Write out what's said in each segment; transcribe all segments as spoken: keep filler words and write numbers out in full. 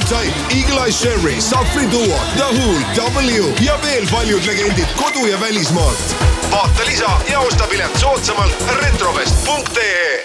Type, Eagle Eye Sherry, Safri Duo, The Who, W ja veel paljud legendid kodu- ja välismaalt. Vaata lisa ja osta pilet soodsamalt retrofest punkt ee.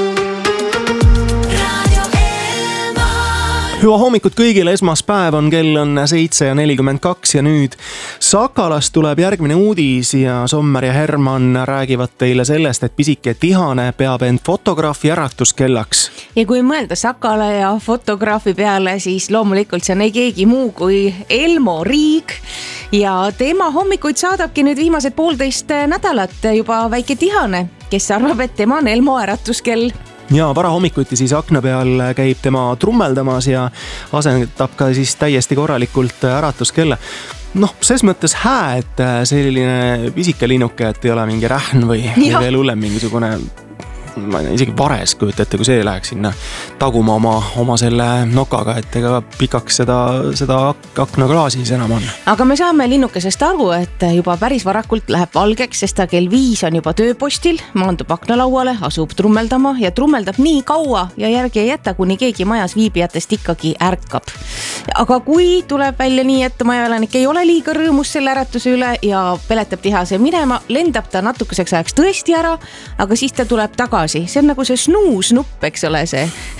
Hüva hommikut kõigile, esmaspäev on, kell on seitse ja nelikümmend kaks ja nüüd Sakalast tuleb järgmine uudis ja Sommer ja Herman räägivad teile sellest, et pisike Tihane peab end fotograafi äratuskellaks. Ja kui mõelda Sakala ja fotograafi peale, siis loomulikult see on ei keegi muu kui Elmo Riig ja tema hommikuid saadabki nüüd viimased poolteist nädalat juba väike Tihane, kes arvab, et tema on Elmo äratuskell. Ja varahommikuti siis akna peal käib tema trummeldamas ja asendab ka siis täiesti korralikult äratuskella. Noh, ses mõttes hää, et selline pisike linnuke, et ei ole mingi rähn või, või veel hullem mingisugune, ma ei tea, isegi vares kujutate, kui see läheks sinna taguma oma, oma selle nokaga, et ega pikaks seda, seda aknaklaasis enam on. Aga me saame linnukesest aru, et juba päris varakult läheb valgeks, sest ta kell viis on juba tööpostil, maandub aknalauale, asub trummeldama ja trummeldab nii kaua ja järgi ei jäta, kuni keegi majas viibijatest ikkagi ärkab. Aga kui tuleb välja nii, et majaelanik ei ole liiga rõõmus selle äratuse üle ja peletab Tihase minema, lendab ta natukeseks ajaks tõesti ära, aga siis ta tuleb tagasi. See on nagu see snuus-nupp, eks ole see.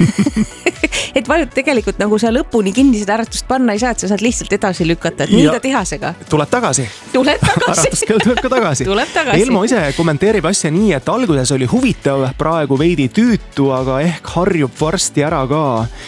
Et vajud tegelikult nagu sa lõpuni kinni seda äratust panna ei saa, et sa saad lihtsalt edasi lükata, et nii ka Tihasega. Tuleb tagasi. Tuleb tagasi. Äratuskell tuleb ka tagasi. Tuleb tagasi. Elmo ise kommenteerib asja nii, et alguses oli huvitav, praegu veidi tüütu, aga ehk harjub varsti ära ka.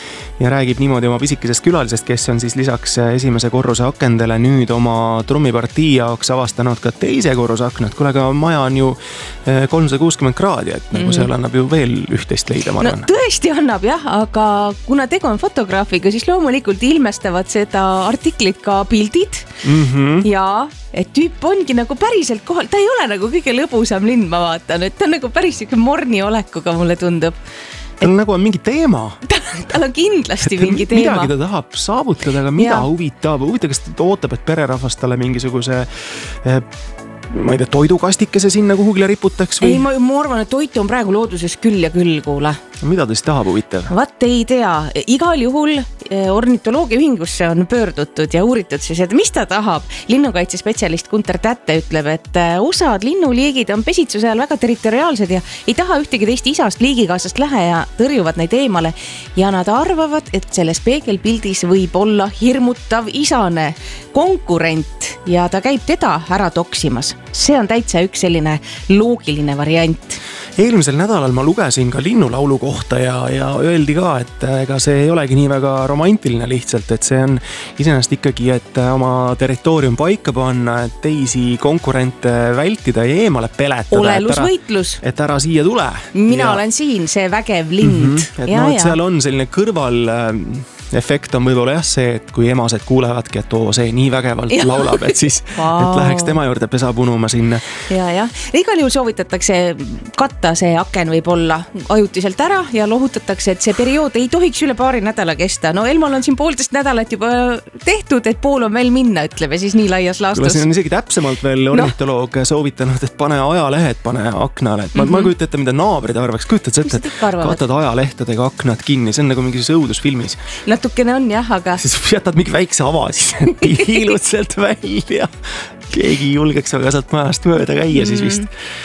Ja räägib niimoodi oma pisikesest külalisest, kes on siis lisaks esimese korruse akendele nüüd oma trummipartii jaoks avastanud ka teise korruse aknad. Kuule, aga maja on ju kolmsada kuuskümmend kraadi, et nagu seal annab ju veel üht-teist leida, ma arvan. No tõesti annab jah, aga kuna tegu on fotograafiga, siis loomulikult ilmestavad seda artiklit ka pildid mm-hmm. ja et tüüp ongi nagu päriselt kohal. Ta ei ole nagu kõige lõbusam linn, ma vaatan, et ta on nagu päris morni olekuga, mulle tundub. Tal nagu on mingi teema. Tal on kindlasti et mingi teema. Midagi ta tahab saavutada, aga mida ja. huvitab? Huvitav, kas ta ootab, et pererahvast talle mingisuguse eh, ma ei tea, toidukastikese sinna kuhugile riputaks või? Ei, ma, ma arvan, et toitu on praegu looduses küll ja küll, kuule. Mida ta siis tahab huvitav? Vaat ei tea. Igal juhul ornitoloogia ühingusse on pöördutud ja uuritud siis, et mis ta tahab. Linnukaitsespetsialist Gunter Tätte ütleb, et osad linnuliigid on pesitsuse ajal väga territoriaalsed ja ei taha ühtegi teist isast liigikaasast lähe ja tõrjuvad neid eemale. Ja nad arvavad, et selles peegelpildis võib olla hirmutav isane konkurent ja ta käib teda ära toksimas. See on täitsa üks selline loogiline variant. Eelmisel nädalal ma lugesin ka linnulaulu kohta ja, ja öeldi ka, et ega see ei olegi nii väga romantiline lihtsalt, et see on iseenesest ikkagi, et oma territoorium paika panna, et teisi konkurente vältida ja eemale peletada. Olelusvõitlus. Et ära, et ära siia tule. Mina ja, olen siin, see vägev lind. Mm-hmm, et ja, no, et seal on selline kõrval efekt on võib-olla jah see, et kui emased kuulevadki, et oo, see nii vägevalt ja. laulab, et siis wow. et läheks tema juurde pesa punuma sinna. Ja, ja. Igal juhul soovitatakse katta see aken võib olla ajutiselt ära ja lohutatakse, et see periood ei tohiks üle paari nädala kesta. No Elmol on siin poolteist nädalat juba tehtud, et pool on veel minna, ütleme siis nii laias laastus. Kuule, siin on isegi täpsemalt veel ornitoloog no. soovitanud, et pane ajalehed, pane aknale. Et ma, mm-hmm. ma kujutan ette, mida naabrid arvaks. Kujutad sa ette, et katad ajalehtedega aknad kinni. See on nagu mingis õudusfilmis. Natukene on jah, aga... Siis jätad mingi väikse ava, siis piilud sealt välja. Keegi julgeks aga sealt majast mööda käia siis vist.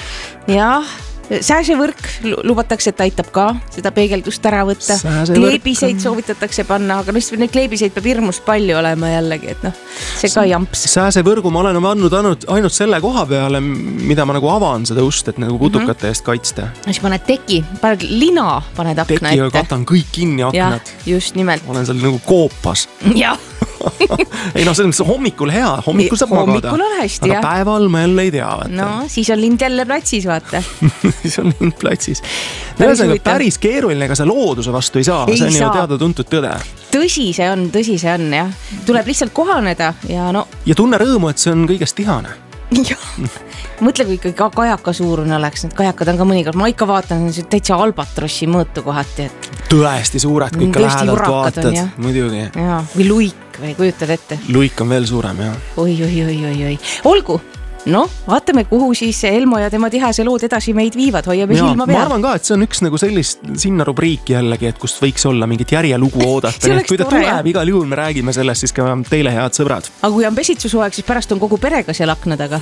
Jah, sääsevõrk lubatakse, et aitab ka seda peegeldust ära võtta. Kleebiseid soovitatakse panna, aga neid kleebiseid peab hirmus palju olema jällegi, et noh, see ka jamps. Sääsevõrgu ma olen andnud ainult, ainult selle koha peale, mida ma nagu avan seda ust, et nagu kutukate mm-hmm. eest kaitsta. Siis paned teki, paned lina, paned akna ette. Tekiga katan kõik kinni aknad. Ja, just nimelt. Olen seal nagu koopas. Jah. ei noh, see on hommikul hea, hommikul saab hommikul magada. On hästi, aga jah. päeval ma jälle ei tea. Vaata. No, siis on lind jälle platsis, vaata. siis on lind platsis. Päris, päris keeruline, ega sa looduse vastu ei saa. Ei see on saa. ju teada tuntud tõde. Tõsi see on, tõsi see on, jah. Tuleb lihtsalt kohaneda ja no... Ja tunne rõõmu, et see on kõigest Tihane. Jah. Mõtle, kui ikka kajaka suurune oleks. Need kajakad on ka mõnikord. Ma ikka vaatan täitsa albatrossi mõõtu kohati. Et... Tõesti suured, kui ikka lähedalt vaatad. On, muidugi. Ja, või luik või kujutad ette. Luik on veel suurem, jah. Oi, oi, oi, oi, oi. Olgu, noh, vaatame, kuhu siis Elmo ja tema tihase lood edasi meid viivad, hoiame ja, silma peal. Ma arvan ka, et see on üks nagu sellist sinna rubriiki jällegi, et kust võiks olla mingit järjelugu oodata. Nii, kui ta tore, tuleb, jah. Igal juhul me räägime sellest, siis ka teile head sõbrad. Aga kui on pesitsusuaeg, siis pärast on kogu perega seal akna taga.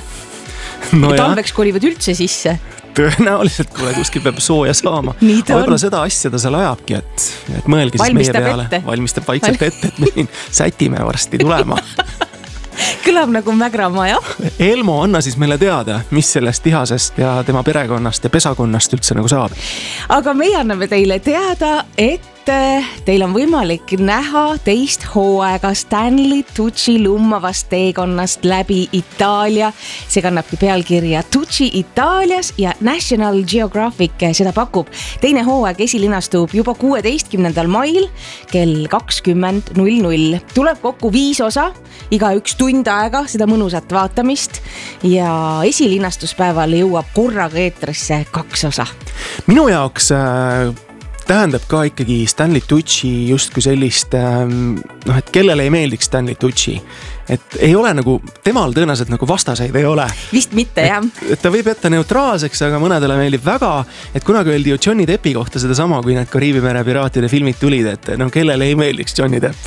No ja talveks kolivad üldse sisse. Tõenäoliselt, kuule, kuskil peab sooja saama. Võib-olla seda asja ta seal ajabki, et, et mõelge siis valmistab meie peale. Ette. Valmistab vaikselt ette, et me siin sätime varsti tulema. Kõlab nagu Mägramaa, jah? Elmo, anna siis meile teada, mis sellest tihasest ja tema perekonnast ja pesakonnast üldse nagu saab. Aga meie anname teile teada, et teil on võimalik näha teist hooaega Stanley Tucci lummavast teekonnast läbi Itaalia. See kannabki pealkirja Tucci Itaalias ja National Geographic seda pakub. Teine hooaeg esilinastub juba kuueteistkümnendal mail kell kakskümmend null null. Tuleb kokku viis osa, iga üks tund aega seda mõnusat vaatamist ja esilinastuspäeval jõuab korraga eetrisse kaks osa. Minu jaoks äh... tähendab ka ikkagi Stanley Tucci justkui sellist, noh, et kellele ei meeldiks Stanley Tucci. Et ei ole nagu, temal tõenäoliselt nagu vastaseid ei ole. Vist mitte, jah. Et, et ta võib jätta neutraalseks, aga mõnedele meeldib väga, et kunagi öeldi ju Johnny Deppi kohta seda sama, kui need Kariibi mere piraatide filmid tulid, et no kellele ei meeldiks Johnny Depp.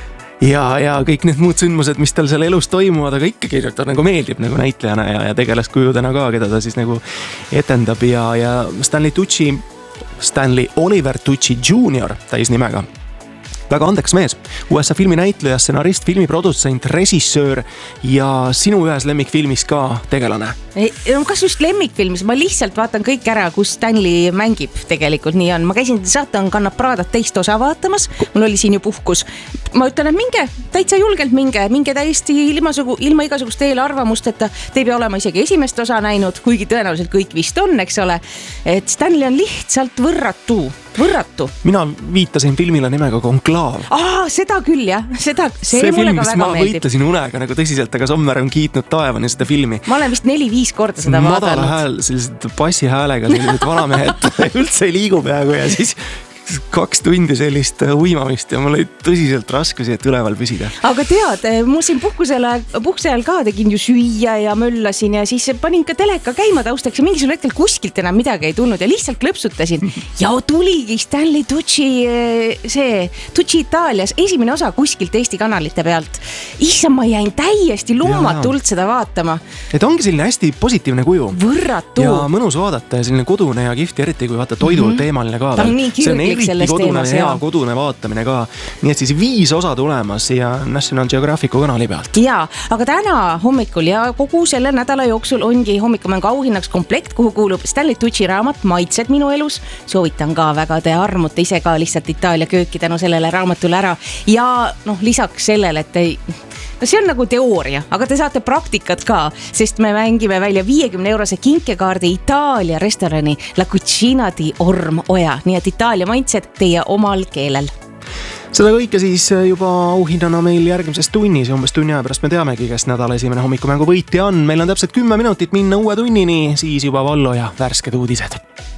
Ja, ja kõik need muud sündmused, mis tal seal elus toimuvad, aga ikkagi ta nagu meeldib nagu näitlejana ja, ja tegelaskujudena ka, keda ta siis nagu etendab ja, ja Stanley Tucci Stanley Oliver Tucci junior täis nimega. Väga andeks mees, U S A filmi näitleja, stsenarist, filmiprodutsent, režissöör ja sinu ühes lemmikfilmis ka tegelane. Kas just lemmikfilmis? Ma lihtsalt vaatan kõik ära, kus Stanley mängib tegelikult, nii on. Ma käisin Satan kannab Pradat teist osa vaatamas, mul oli siin ju puhkus. Ma ütlen, et minge, täitsa julgelt minge, minge täiesti ilma, ilma igasugust eelarvamust, et te ei pea olema isegi esimest osa näinud, kuigi tõenäoliselt kõik vist on, eks ole. Et Stanley on lihtsalt võrratu, võrratu. Mina viitasin filmile nimega Konklaav. Aa, seda küll, jah. Seda, see, see film, mis ma meeldib. Võitlesin unega nagu tõsiselt, aga Sommer on kiitnud taevani seda filmi. Ma olen vist neli-viis korda seda madala vaadanud. Madala hääl, sellised passi häälega, sellised vanamehed üldse ei liigu peaaegu ja siis kaks tundi sellist uimamist ja mul oli tõsiselt raskusi, et üleval püsida. Aga tead, mul siin puhkusel, puhkusel ka tegin ju süüa ja möllasin ja siis panin ka teleka käima taustaks ja mingisugune hetkel kuskilt enam midagi ei tulnud ja lihtsalt klõpsutasin. Ja tuligi Stanley Tucci, see Tucci Itaalias, esimene osa kuskilt Eesti kanalite pealt. Issa, ma jäin täiesti lummatult seda vaatama. Et ongi selline hästi positiivne kuju. Võrratu. Ja mõnus vaadata ja selline kodune ja kihvti, eriti kui vaata toidu mm-hmm. teemaline ka. Ta on nii kirglik selles teemas. Hea kodune vaatamine ka. Nii et siis viis osa tulemas ja National Geographicu kanali pealt. Jaa, aga täna hommikul ja kogu selle nädala jooksul ongi hommikumängu auhinnaks komplekt, kuhu kuulub Stanley Tucci raamat Maitsed minu elus. Soovitan ka väga, te armute ise ka lihtsalt Itaalia kööki tänu sellele raamatule ära. Ja noh, lisaks sellele, et ei... No see on nagu teooria, aga te saate praktikat ka, sest me mängime välja viiekümne eurose kinkekaardi Itaalia restorani La Cucina di Ormoja, nii et Itaalia maitsed teie omal keelel. Seda kõike siis juba auhinnana meil järgmises tunnis ja umbes tunni aja pärast me teamegi, kes nädala esimene hommikumängu võitja on. Meil on täpselt kümme minutit minna uue tunnini, siis juba Vallo ja värsked uudised.